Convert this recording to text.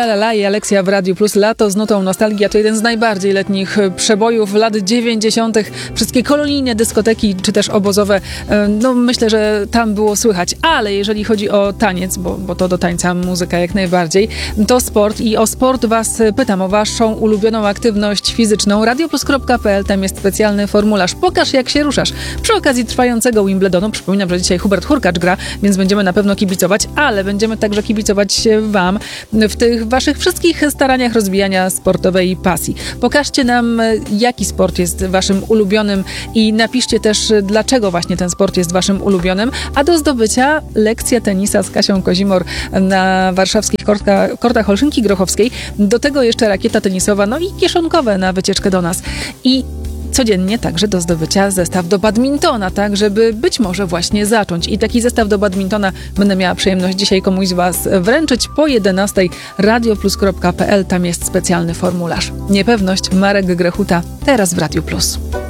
La i Alexia w Radiu Plus. Lato z nutą nostalgia to jeden z najbardziej letnich przebojów lat 90. Wszystkie kolonijne dyskoteki, czy też obozowe, no myślę, że tam było słychać. Ale jeżeli chodzi o taniec, bo to do tańca muzyka jak najbardziej, to sport i o sport was pytam, o waszą ulubioną aktywność fizyczną. Radioplus.pl, tam jest specjalny formularz. Pokaż, jak się ruszasz. Przy okazji trwającego Wimbledonu, przypominam, że dzisiaj Hubert Hurkacz gra, więc będziemy na pewno kibicować, ale będziemy także kibicować wam w tych waszych wszystkich staraniach rozwijania sportowej pasji. Pokażcie nam, jaki sport jest waszym ulubionym i napiszcie też, dlaczego właśnie ten sport jest waszym ulubionym, a do zdobycia lekcja tenisa z Kasią Kozimor na warszawskich kortach Olszynki Grochowskiej. Do tego jeszcze rakieta tenisowa, no i kieszonkowe na wycieczkę do nas. I codziennie także do zdobycia zestaw do badmintona, tak, żeby być może właśnie zacząć. I taki zestaw do badmintona będę miała przyjemność dzisiaj komuś z was wręczyć po 11. radioplus.pl, tam jest specjalny formularz. Niepewność, Marek Grechuta, teraz w Radiu Plus.